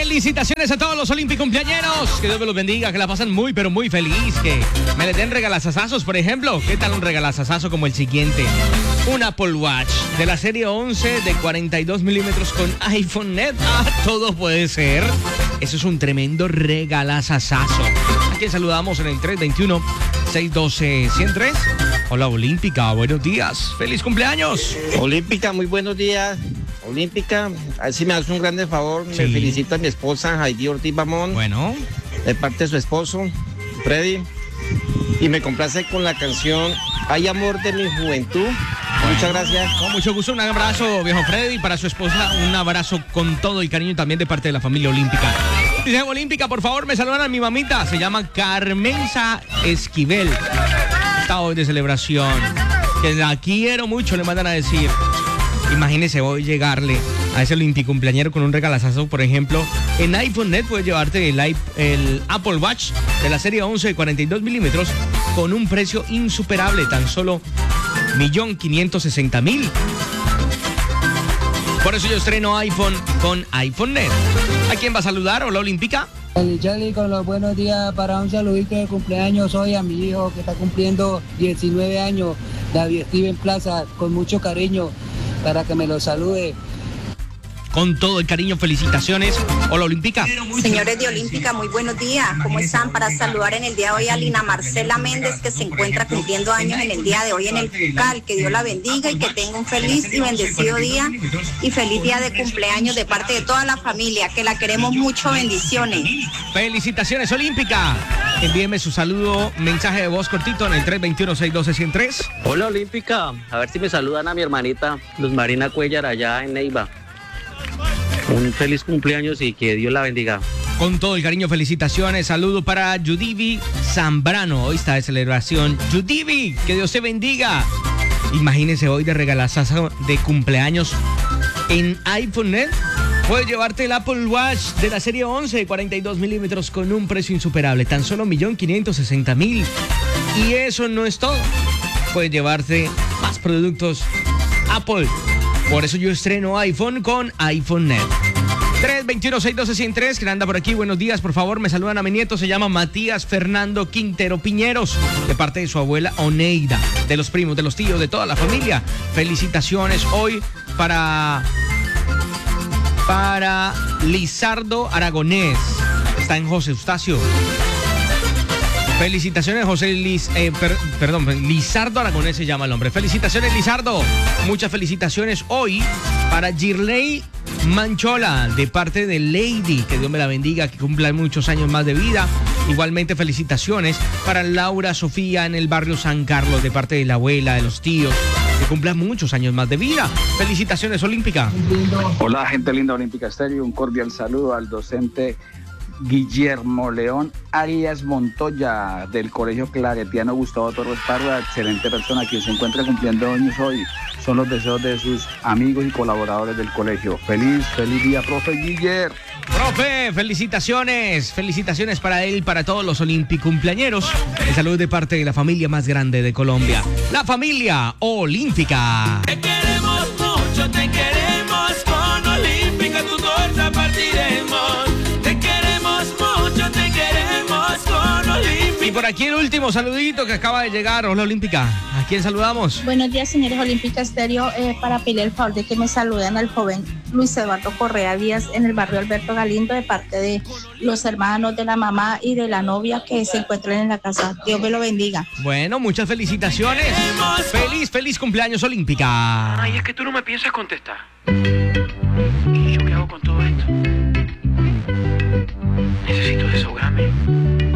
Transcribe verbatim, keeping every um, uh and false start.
Felicitaciones a todos los olímpicos cumpleañeros. Que Dios me los bendiga, que la pasen muy, pero muy feliz. Que me les den regalazazazos, por ejemplo. ¿Qué tal un regalazazazo como el siguiente? Un Apple Watch de la serie once de cuarenta y dos milímetros con iPhone Net. Ah, todo puede ser. Eso es un tremendo regalazazazo. A quien saludamos en el tres dos uno, seis uno dos, uno cero tres. Hola, Olímpica, buenos días. ¡Feliz cumpleaños! Olímpica, muy buenos días. Olímpica, a ver si me haces un grande favor. Sí. Me felicita a mi esposa, Heidi Ortiz Bamón. Bueno. De parte de su esposo, Freddy. Y me complace con la canción Hay amor de mi juventud. Bueno. Muchas gracias. Con mucho gusto, un abrazo, viejo Freddy. Para su esposa, un abrazo con todo el cariño también de parte de la familia Olímpica. Dice Olímpica, por favor, me saludan a mi mamita. Se llama Carmenza Esquivel. Está hoy de celebración. Que la quiero mucho, le mandan a decir. Imagínese hoy llegarle a ese olímpico cumpleañero con un regalazazo, por ejemplo. En iPhone Net puedes llevarte el, el Apple Watch de la serie once de cuarenta y dos milímetros con un precio insuperable, tan solo un millón quinientos sesenta mil. Por eso yo estreno iPhone con iPhone Net. ¿A quién va a saludar? Hola, Olímpica. El Charlie con los buenos días para un saludito de cumpleaños hoy a mi hijo que está cumpliendo diecinueve años, David Steven Plaza, con mucho cariño para que me lo salude. Con todo el cariño, felicitaciones. Hola, Olímpica. Señores de Olímpica, muy buenos días. ¿Cómo están? Para saludar en el día de hoy a Lina Marcela Méndez, que se encuentra cumpliendo años en el día de hoy en el Pucal. Que Dios la bendiga y que tenga un feliz y bendecido día y feliz día de cumpleaños de parte de toda la familia, que la queremos mucho. Bendiciones. Felicitaciones, Olímpica. Envíeme su saludo, mensaje de voz cortito en el tres dos uno, seis uno dos, uno cero tres. Hola, Olímpica. A ver si me saludan a mi hermanita Luz Marina Cuellar allá en Neiva. Un feliz cumpleaños y que Dios la bendiga. Con todo el cariño, felicitaciones. Saludo para Yudivi Zambrano. Hoy está de celebración. Yudivi, que Dios te bendiga. Imagínese hoy de regalazazo de cumpleaños en iPhone Net. Puedes llevarte el Apple Watch de la serie once de cuarenta y dos milímetros con un precio insuperable. Tan solo un millón quinientos sesenta mil. Y eso no es todo. Puedes llevarte más productos Apple. Por eso yo estreno iPhone con iPhone Net. tres dos uno, seis uno dos, uno cero tres, que anda por aquí. Buenos días, por favor, me saludan a mi nieto. Se llama Matías Fernando Quintero Piñeros, de parte de su abuela Oneida, de los primos, de los tíos, de toda la familia. Felicitaciones hoy para... Para Lizardo Aragonés. Está en José Eustacio. Felicitaciones, José Liz, eh, per, perdón, Lizardo Aragonés se llama el hombre. Felicitaciones, Lizardo. Muchas felicitaciones hoy para Girley Manchola, de parte de Lady. Que Dios me la bendiga, que cumpla muchos años más de vida. Igualmente, felicitaciones para Laura Sofía en el barrio San Carlos, de parte de la abuela, de los tíos. Que cumpla muchos años más de vida. Felicitaciones, Olímpica. Hola, gente linda Olímpica Estéreo. Un cordial saludo al docente Guillermo León Arias Montoya del Colegio Claretiano Gustavo Torres Parra, excelente persona, quien se encuentra cumpliendo años hoy. Son los deseos de sus amigos y colaboradores del colegio. Feliz, feliz día, profe Guiller. Profe, felicitaciones, felicitaciones para él, para todos los olímpicos cumpleañeros. El saludo de parte de la familia más grande de Colombia, la familia Olímpica. Te queremos mucho, te queremos con Olímpica, tu torta partiremos. Te queremos mucho, te queremos con Olímpica. Y por aquí el último saludito que acaba de llegar. Hola, Olímpica. ¿A quién saludamos? Buenos días, señores Olímpica Estéreo. Eh, para pedir el favor de que me saluden al joven Luis Eduardo Correa Díaz en el barrio Alberto Galindo, de parte de los hermanos, de la mamá y de la novia que se encuentran en la casa. Dios me lo bendiga. Bueno, muchas felicitaciones. Feliz, feliz cumpleaños, Olímpica. Ay, es que tú no me piensas contestar.